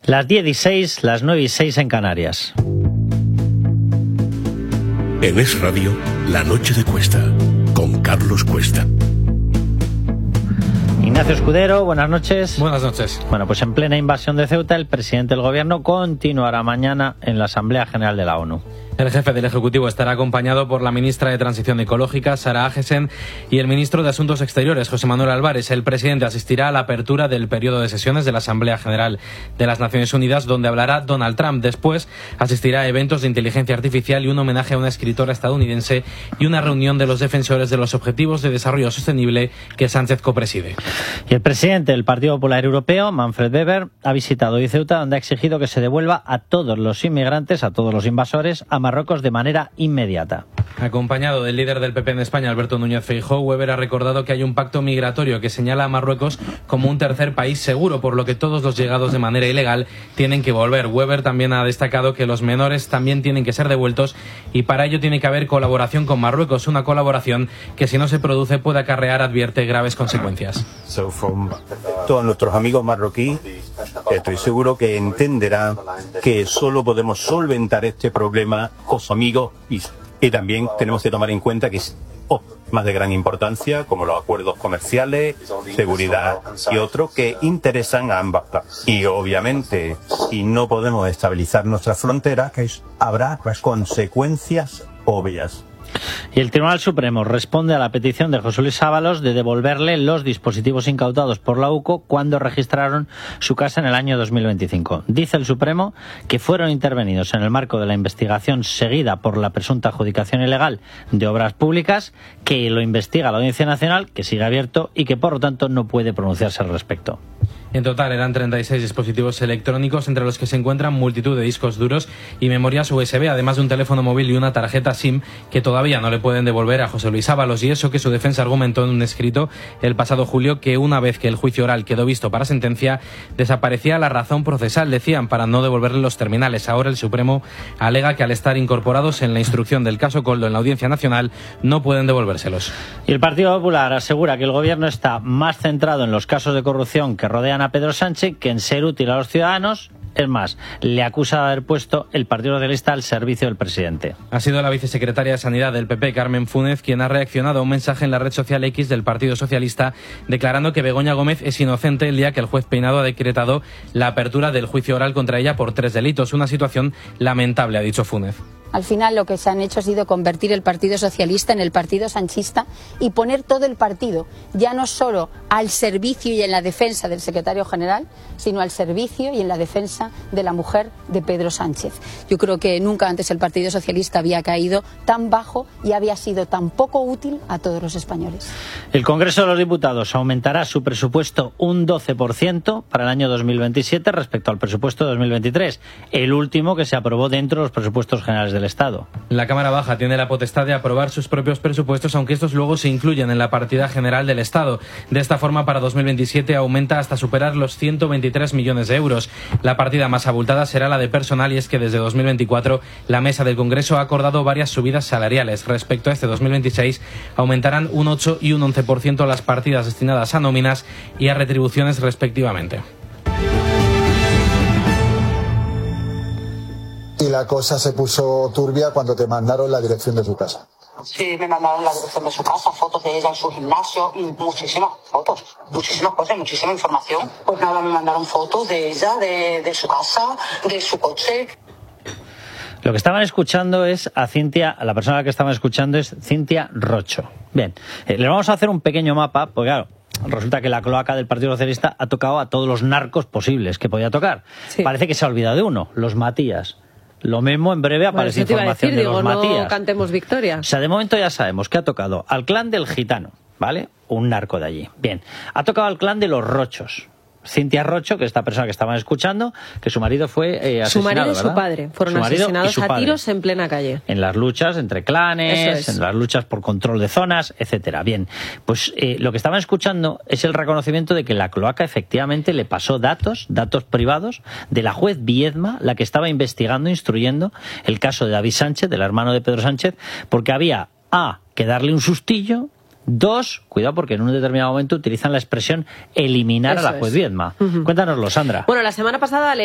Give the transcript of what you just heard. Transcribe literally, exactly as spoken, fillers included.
Las diez y seis, las nueve y seis en Canarias. En Es Radio, La Noche de Cuesta, con Carlos Cuesta. Ignacio Escudero, buenas noches. Buenas noches. Bueno, pues en plena invasión de Ceuta, el presidente del Gobierno continuará mañana en la Asamblea General de la ONU. El jefe del Ejecutivo estará acompañado por la ministra de Transición Ecológica, Sara Agesen, y el ministro de Asuntos Exteriores, José Manuel Álvarez. El presidente asistirá a la apertura del periodo de sesiones de la Asamblea General de las Naciones Unidas, donde hablará Donald Trump. Después asistirá a eventos de inteligencia artificial y un homenaje a una escritora estadounidense y una reunión de los defensores de los Objetivos de Desarrollo Sostenible que Sánchez copreside. Y el presidente del Partido Popular Europeo, Manfred Weber, ha visitado hoy Ceuta, donde ha exigido que se devuelva a todos los inmigrantes, a todos los invasores, a Marruecos de manera inmediata. Acompañado del líder del P P en España, Alberto Núñez Feijóo, Weber ha recordado que hay un pacto migratorio que señala a Marruecos como un tercer país seguro, por lo que todos los llegados de manera ilegal tienen que volver. Weber también ha destacado que los menores también tienen que ser devueltos y para ello tiene que haber colaboración con Marruecos, una colaboración que si no se produce puede acarrear, advierte, graves consecuencias. So from todos nuestros amigos marroquíes, estoy seguro que entenderán que solo podemos solventar este problema con sus amigos y, y también tenemos que tomar en cuenta que es oh, más de gran importancia, como los acuerdos comerciales, seguridad y otros que interesan a ambas partes. Y obviamente, si no podemos estabilizar nuestras fronteras, que habrá pues, consecuencias obvias. Y el Tribunal Supremo responde a la petición de José Luis Ábalos de devolverle los dispositivos incautados por la UCO cuando registraron su casa en el año dos mil veinticinco. Dice el Supremo que fueron intervenidos en el marco de la investigación seguida por la presunta adjudicación ilegal de obras públicas, que lo investiga la Audiencia Nacional, que sigue abierto y que por lo tanto no puede pronunciarse al respecto. En total eran treinta y seis dispositivos electrónicos, entre los que se encuentran multitud de discos duros y memorias U S B, además de un teléfono móvil y una tarjeta SIM que todavía no le pueden devolver a José Luis Ábalos, y eso que su defensa argumentó en un escrito el pasado julio que una vez que el juicio oral quedó visto para sentencia, desaparecía la razón procesal, decían, para no devolverle los terminales. Ahora el Supremo alega que al estar incorporados en la instrucción del caso Koldo en la Audiencia Nacional no pueden devolvérselos. Y el Partido Popular asegura que el Gobierno está más centrado en los casos de corrupción que rodean a Pedro Sánchez que en ser útil a los ciudadanos. Es más, le acusa de haber puesto el Partido Socialista al servicio del presidente. Ha sido la vicesecretaria de Sanidad del P P, Carmen Fúnez, quien ha reaccionado a un mensaje en la red social X del Partido Socialista declarando que Begoña Gómez es inocente el día que el juez Peinado ha decretado la apertura del juicio oral contra ella por tres delitos. Una situación lamentable, ha dicho Fúnez. Al final lo que se han hecho ha sido convertir el Partido Socialista en el Partido Sanchista y poner todo el partido, ya no solo al servicio y en la defensa del secretario general, sino al servicio y en la defensa de la mujer de Pedro Sánchez. Yo creo que nunca antes el Partido Socialista había caído tan bajo y había sido tan poco útil a todos los españoles. El Congreso de los Diputados aumentará su presupuesto un doce por ciento para el año dos mil veintisiete respecto al presupuesto de dos mil veintitrés, el último que se aprobó dentro de los presupuestos generales del Estado. La Cámara Baja tiene la potestad de aprobar sus propios presupuestos, aunque estos luego se incluyen en la partida general del Estado. De esta forma, para dos mil veintisiete aumenta hasta superar los ciento veintitrés millones de euros. La partida más abultada será la de personal, y es que desde dos mil veinticuatro la Mesa del Congreso ha acordado varias subidas salariales. Respecto a este dos mil veintiséis, aumentarán un ocho y un once por ciento las partidas destinadas a nóminas y a retribuciones respectivamente. Y la cosa se puso turbia cuando te mandaron la dirección de su casa. Sí, me mandaron la dirección de su casa, fotos de ella en su gimnasio y muchísimas fotos, muchísimas cosas, muchísima información. Pues nada, me mandaron fotos de ella, de, de su casa, de su coche. Lo que estaban escuchando es a Cintia, a la persona que estaban escuchando es Cintia Rocho. Bien, eh, les vamos a hacer un pequeño mapa, porque claro, resulta que la cloaca del Partido Socialista ha tocado a todos los narcos posibles que podía tocar. Sí. Parece que se ha olvidado de uno, los Matías. Lo mismo en breve aparece bueno, información decir, de los digo, Matías. No cantemos victoria. O sea, de momento ya sabemos que ha tocado al clan del Gitano, ¿vale? Un narco de allí. Bien, ha tocado al clan de los Rochos. Cintia Rocho, que es esta persona que estaban escuchando, que su marido fue eh, asesinado, Su marido y ¿verdad? su padre fueron su asesinados a tiros en plena calle. En las luchas entre clanes, es. en las luchas por control de zonas, etcétera. Bien, pues eh, lo que estaban escuchando es el reconocimiento de que la cloaca efectivamente le pasó datos, datos privados, de la juez Viedma, la que estaba investigando, instruyendo el caso de David Sánchez, del hermano de Pedro Sánchez, porque había, A, que darle un sustillo. Dos, cuidado porque en un determinado momento utilizan la expresión eliminar Eso a la juez es. Viedma. Uh-huh. Cuéntanoslo, Sandra. Bueno, la semana pasada